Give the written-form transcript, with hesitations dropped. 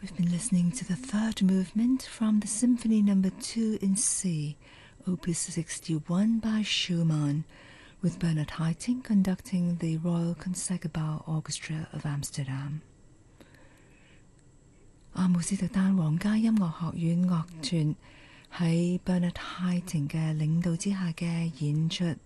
We've been listening to the third movement from the Symphony No. 2 in C, Opus 61 by Schumann, with Bernard Haitink conducting the Royal Concertgebouw Orchestra of Amsterdam. 阿姆斯特丹皇家音樂學院樂團喺 Bernard Haitink 嘅領導之下嘅演出